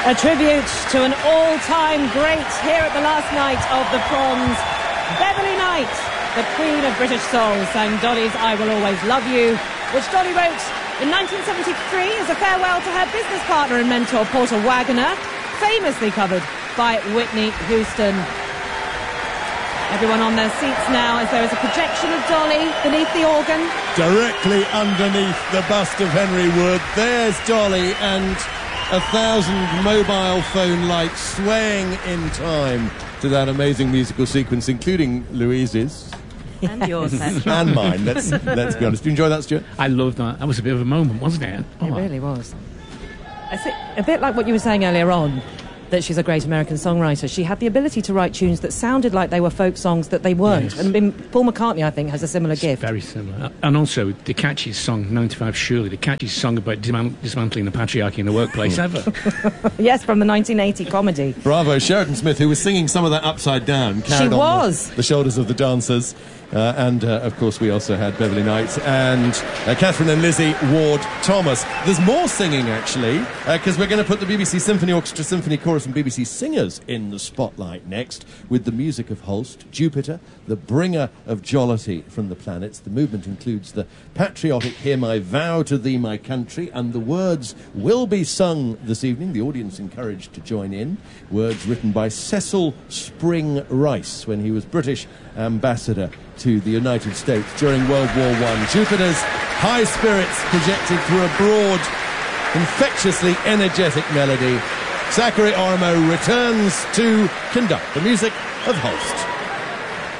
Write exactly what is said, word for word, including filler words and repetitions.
A tribute to an all-time great here at the last night of the Proms. Beverly Knight, the Queen of British Soul, sang Dolly's I Will Always Love You, which Dolly wrote in nineteen seventy-three as a farewell to her business partner and mentor Porter Wagoner, famously covered by Whitney Houston. Everyone on their seats now as there is a projection of Dolly beneath the organ. Directly underneath the bust of Henry Wood, there's Dolly, and a thousand mobile phone lights swaying in time to that amazing musical sequence, including Louise's. And yours, Petrol. And mine, let's, let's be honest. Do you enjoy that, Stuart? I loved that. That was a bit of a moment, wasn't it? Oh. It really was. I think, a bit like what you were saying earlier on, that she's a great American songwriter. She had the ability to write tunes that sounded like they were folk songs that they weren't. Yes. And Paul McCartney, I think, has a similar It's gift. Very similar. And also, the catchiest song, ninety-five Shirley, the catchiest song about disman- dismantling the patriarchy in the workplace ever. Yes, from the nineteen eighty comedy. Bravo, Sheridan Smith, who was singing some of that upside down, carried She on was. The, the shoulders of the dancers. Uh, and, uh, of course, we also had Beverly Knight and uh, Catherine and Lizzie Ward Thomas. There's more singing, actually, because uh, we're going to put the B B C Symphony Orchestra, Symphony Chorus and B B C Singers in the spotlight next with the music of Holst, Jupiter, the bringer of jollity from the planets. The movement includes the patriotic Hear My Vow to Thee, My Country, and the words will be sung this evening. The audience encouraged to join in. Words written by Cecil Spring Rice when he was British ambassador to the United States during World War One. Jupiter's high spirits projected through a broad, infectiously energetic melody. Zachary Ormo returns to conduct the music of Holst.